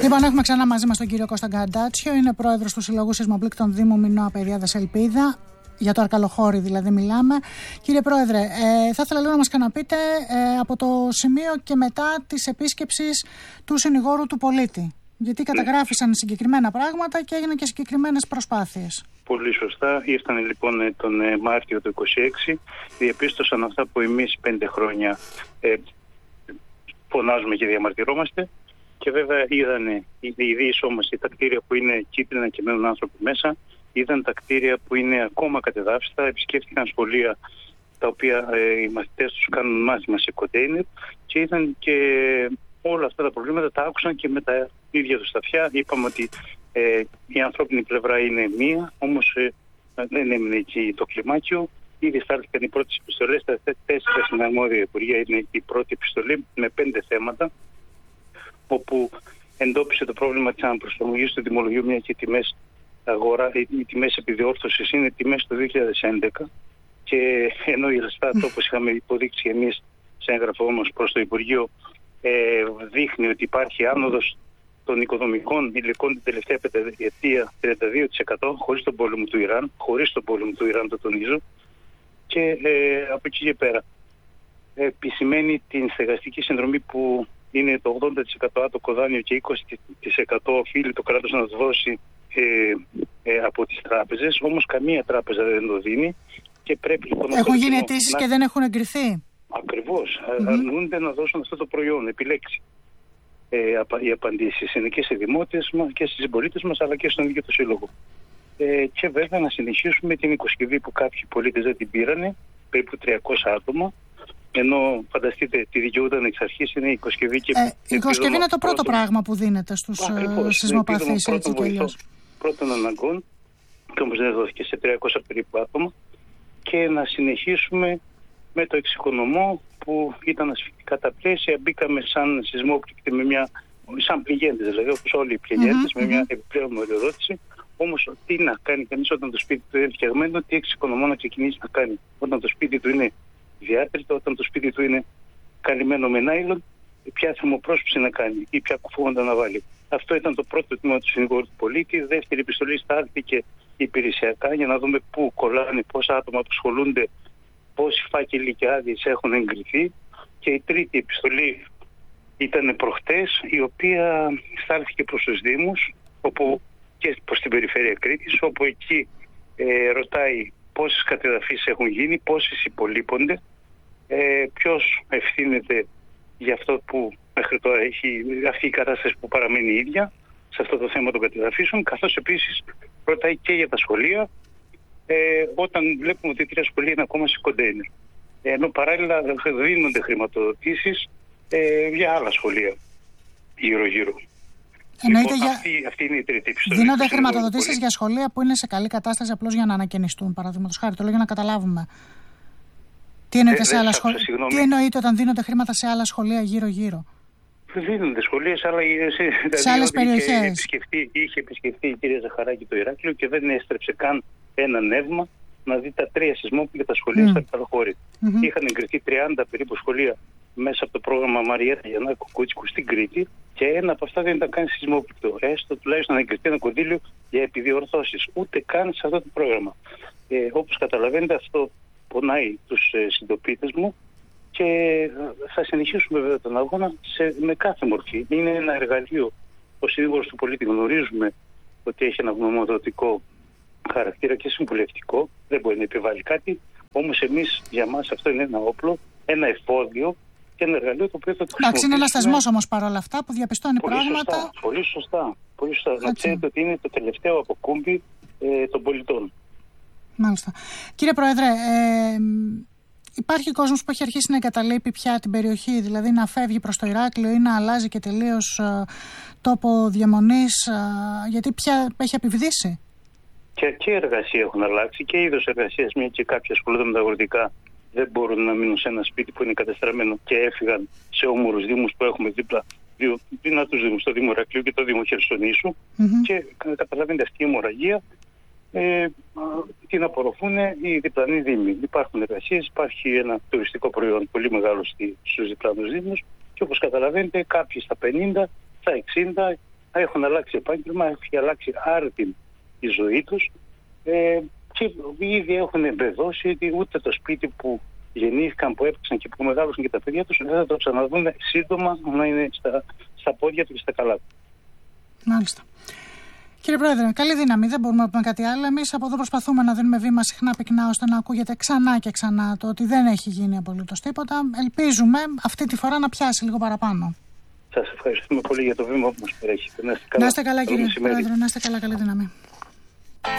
Λοιπόν, έχουμε ξανά μαζί μας τον κύριο Κώστα Γκαντάτσιο, είναι πρόεδρος του Συλλόγου Σεισμοπλήκτων Δήμου Μινώα Πειριάδας Ελπίδα. Για το Αρκαλοχώρι δηλαδή μιλάμε. Κύριε Πρόεδρε, θα ήθελα λίγο να μας ξαναπείτε από το σημείο και μετά της επίσκεψης του συνηγόρου του πολίτη. Γιατί καταγράφησαν συγκεκριμένα πράγματα και έγιναν και συγκεκριμένες προσπάθειες. Πολύ σωστά. Ήρθαν λοιπόν τον Μάρτιο του 2026, διαπίστωσαν αυτά που εμείς 5 χρόνια φωνάζουμε και διαμαρτυρόμαστε. Και βέβαια είδανε οι διεισόμαστοι τα κτίρια που είναι κίτρινα και μένουν άνθρωποι μέσα, είδαν τα κτίρια που είναι ακόμα κατεδάφιστα, επισκέφτηκαν σχολεία τα οποία οι μαθητές τους κάνουν μάθημα σε κοντέινερ και είδαν και όλα αυτά τα προβλήματα, τα άκουσαν και με τα ίδια τους τα αυτιά. Είπαμε ότι η ανθρώπινη πλευρά είναι μία, όμως δεν έμεινε εκεί το κλιμάκιο. Ήδη στάλθηκαν οι πρώτες επιστολές, τα 4 στην αρμόδια υπουργεία είναι η πρώτη επιστολή με 5 θέματα, όπου εντόπισε το πρόβλημα της αναπροσαρμογής του τιμολογίου, μια και οι τιμές επιδιόρθωσης είναι τιμές του 2011 και ενώ η Ελστάτ, όπως είχαμε υποδείξει εμείς σε έγγραφο μας προς το Υπουργείο, δείχνει ότι υπάρχει άνοδος των οικοδομικών υλικών την τελευταία πενταετία 32% χωρίς τον πόλεμο του Ιράν, το τονίζω, και από εκεί και πέρα επισημαίνει την στεγαστική συνδρομή που είναι το 80% άτοκο δάνειο και 20% οφείλει το κράτος να το δώσει από τις τράπεζες, όμως καμία τράπεζα δεν το δίνει και πρέπει λοιπόν... Έχουν γίνει αιτήσεις και δεν έχουν εγκριθεί. Ακριβώς. Αρνούνται να δώσουν αυτό το προϊόν, επιλέξει. Οι απαντήσεις είναι και σε δημότες μας και στις συμπολίτες μας αλλά και στον ίδιο το σύλλογο. Και βέβαια να συνεχίσουμε την οικοσκευή που κάποιοι πολίτες δεν την πήρανε, περίπου 300 άτομα. Ενώ φανταστείτε τη δικαιούταν εξ αρχής είναι η οικοσκευή και... η οικοσκευή είναι το πρώτο πράγμα που δίνεται στους σεισμοπαθείς έτσι και αλλιώς. Πρώτων αναγκών, και όμως δεν δόθηκε σε 300 περίπου άτομα, και να συνεχίσουμε με το εξοικονομό που ήταν ασφυκτικά τα πλαίσια. Μπήκαμε σαν σεισμόπληκτοι σαν πληγέντες, δηλαδή όπως όλοι οι πληγέντες, με μια επιπλέον μοριοδότηση. Όμως τι να κάνει κανείς όταν το σπίτι του είναι φτιαγμένο, τι εξοικονομώ να ξεκινήσει να κάνει όταν το σπίτι του είναι διάτριτο, όταν το σπίτι του είναι καλυμμένο με νάιλον, ποια θερμοπρόσωψη να κάνει ή ποια κουφώματα να βάλει. Αυτό ήταν το πρώτο τμήμα του συνηγόρου του πολίτη. Δεύτερη επιστολή στάλθηκε υπηρεσιακά για να δούμε πού κολλάνε, πόσα άτομα απασχολούνται, πόσοι φάκελοι και άδειες έχουν εγκριθεί. Και η τρίτη επιστολή ήταν προχτές, η οποία στάλθηκε προς τους Δήμους και προς την περιφέρεια Κρήτης, όπου εκεί ρωτάει πόσες κατεδαφίσεις έχουν γίνει, πόσες υπολείπονται, ποιος ευθύνεται για αυτό που μέχρι τώρα έχει αυτή η κατάσταση που παραμένει η ίδια σε αυτό το θέμα των κατεδαφίσεων, καθώς επίσης ρωτάει και για τα σχολεία, όταν βλέπουμε ότι 3 σχολεία είναι ακόμα σε κοντέινερ. Ενώ παράλληλα δίνονται χρηματοδοτήσεις για άλλα σχολεία γύρω-γύρω. Εννοείται αυτή είναι η τρίτη επιστολή. Δίνονται χρηματοδοτήσεις για σχολεία που είναι σε καλή κατάσταση απλώς για να ανακαινιστούν, παραδείγματος χάρη. Το λέω για να καταλάβουμε. Τι εννοείται σε άλλα σχολεία? Τι εννοείται όταν δίνονται χρήματα σε άλλα σχολεία γύρω-γύρω? Δίνονται σχολεία σε άλλες περιοχές. Είχε επισκεφτεί η κυρία Ζαχαράκη το Ηράκλειο και δεν έστρεψε καν ένα νεύμα να δει τα 3 σεισμόπληκτα σχολεία στα Αρκαλοχώρι. Είχαν εγκριθεί 30 περίπου σχολεία μέσα από το πρόγραμμα Μαριέτα Γιαννάκου Κούτσικου στην Κρήτη και ένα από αυτά δεν ήταν καν σεισμόπληκτο. Έστω τουλάχιστον να εγκριθεί ένα κονδύλιο για επιδιορθώσεις. Ούτε καν σε αυτό το πρόγραμμα. Όπως καταλαβαίνετε, αυτό πονάει τους συντοπίτες μου και θα συνεχίσουμε βέβαια τον αγώνα με κάθε μορφή. Είναι ένα εργαλείο. Ο συνήγορος του πολίτη γνωρίζουμε ότι έχει ένα γνωμοδοτικό χαρακτήρα και συμβουλευτικό. Δεν μπορεί να επιβάλλει κάτι. Όμως εμείς, για μας αυτό είναι ένα όπλο, ένα εφόδιο και ένα εργαλείο το οποίο θα το χρησιμοποιήσουμε. Εντάξει, είναι ένας θεσμός όμως παρόλα αυτά που διαπιστώνει πολύ πράγματα. Σωστά, πολύ σωστά. Πολύ σωστά. Να ξέρετε ότι είναι το τελευταίο αποκούμπι των πολιτών. Μάλιστα. Κύριε Πρόεδρε, υπάρχει κόσμος που έχει αρχίσει να εγκαταλείπει πια την περιοχή, δηλαδή να φεύγει προς το Ηράκλειο ή να αλλάζει και τελείως τόπο διαμονής, γιατί πια έχει επιβδίσει. Και εργασία έχουν αλλάξει και είδος εργασίας, μια και κάποιοι ασχολούνται με τα αγροτικά δεν μπορούν να μείνουν σε ένα σπίτι που είναι κατεστραμμένο και έφυγαν σε όμορους δήμους που έχουμε δίπλα, 2 δυνατούς δήμους, το Δήμο Ηρακλείου και το Δήμο Χερσονήσου. Και καταλαβαίνετε αυτή η αιμορραγία την απορροφούν οι διπλανοί δήμοι. Υπάρχουν εργασίες, υπάρχει ένα τουριστικό προϊόν πολύ μεγάλο στους διπλανούς δήμους και όπως καταλαβαίνετε κάποιοι στα 50, στα 60 έχουν αλλάξει επάγγελμα, έχει αλλάξει άρδιν η ζωή τους και ήδη έχουν εμπεδώσει ότι ούτε το σπίτι που γεννήθηκαν, που έπαιξαν και που μεγάλωσαν και τα παιδιά τους δεν θα το ξαναδούν σύντομα να είναι στα πόδια του και στα καλά του. Μάλιστα. Κύριε Πρόεδρε, καλή δύναμη. Δεν μπορούμε να πούμε κάτι άλλο. Εμείς από εδώ προσπαθούμε να δίνουμε βήμα συχνά πυκνά ώστε να ακούγεται ξανά και ξανά το ότι δεν έχει γίνει απολύτως τίποτα. Ελπίζουμε αυτή τη φορά να πιάσει λίγο παραπάνω. Σας ευχαριστούμε πολύ για το βήμα που μας παρέχετε. Να είστε καλά, κύριε Πρόεδρε. Να είστε καλά, καλή δύναμη.